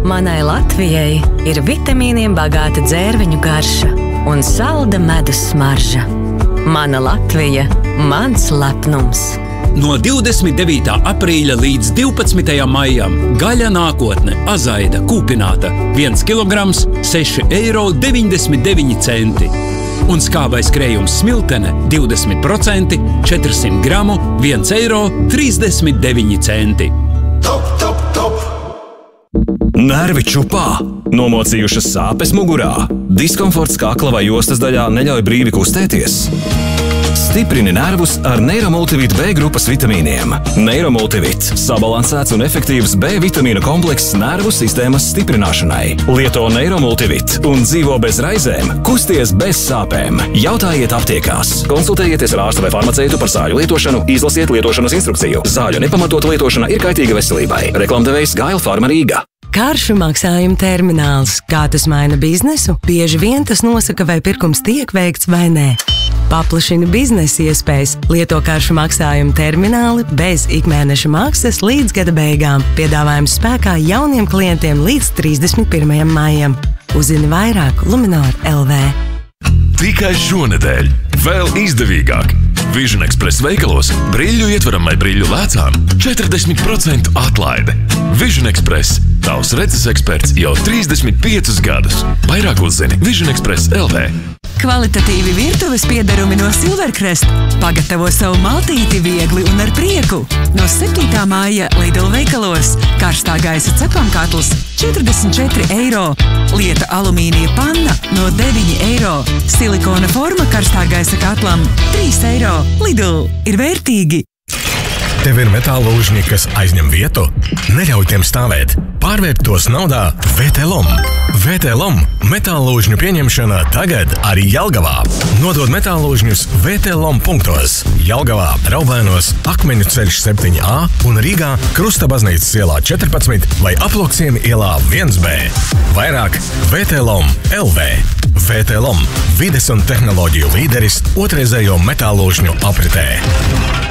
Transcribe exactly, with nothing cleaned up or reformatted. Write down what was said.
Manai Latvijai ir vitamīniem bagāta dzērveņu garša un salda medus smarža. Mana Latvija, mans lepnums. No divdesmit devītā aprīļa līdz divpadsmitajam maijam gaļa nākotne azaida kūpināta viens kilograms seši eiro deviņdesmit deviņi centi. Un skābais krējums smiltene divdesmit procenti četrsimt gramu viens eiro trīsdesmit deviņi centi. Top, top, top! Nervi čupā, nomocījušas sāpes mugurā, diskomforts kakla vai jostas daļā neļauj brīvi kustēties. Stiprini nervus ar Neiromultivit B grupas vitamīniem. Neiromultivit – sabalansēts un efektīvs B vitamīnu komplekss nervu sistēmas stiprināšanai. Lieto Neiromultivit un dzīvo bez raizēm, kusties bez sāpēm. Jautājiet aptiekās. Konsultējieties ar ārstu vai farmaceitu par zāļu lietošanu, izlasiet lietošanas instrukciju. Zāļu nepamatota lietošana ir kaitīga veselībai. Reklamdevējs Gail Pharma Rīga. Karšu maksājumu termināls. Kā tas maina biznesu? Bieži vien tas nosaka, vai pirkums tiek veikts vai nē. Paplašina biznesa iespējas. Lieto karšu maksājumu termināli bez ikmēneša maksas līdz gada beigām. Piedāvājums spēkā jauniem klientiem līdz trīsdesmit pirmajam maijam. Uzzini vairāk Luminor L V. Tikai šonedēļ vēl izdevīgāk. Vision Express veikalos briļļu ietveramai briļļu lēcām četrdesmit procentu atlaide. Vision Express – tavs redzes eksperts jau trīsdesmit piecus gadus. Vairāk uzzini Vision Express L V. Kvalitatīvi virtuves piederumi no Silvercrest. Pagatavo savu maltīti viegli un ar prieku. No septītā māja Lidl veikalos. Karstā gaisa cepamkatls četrdesmit četri eiro. Lieta alumīnija panna no deviņi eiro. Silikona forma karstā gaisa katlam trīs eiro. Lidl ir vērtīgi. Tev ir metāla lūžņi, kas aizņem vietu? Neļauj tiem stāvēt. Pārvērt tos naudā V T L O M. V T L O M – metāla lūžņu pieņemšana tagad arī Jelgavā. Nodod metāla lūžņus V T L O M punktos. Jelgavā, Raubēnos, Akmeņu ceļš septiņi A un Rīgā Krustabaznīcas ielā četrpadsmit vai Aploksiemi ielā viens B. Vairāk V T L O M L V. V T L O M – vides un tehnoloģiju līderis otrreizējo metāla lūžņu apritē.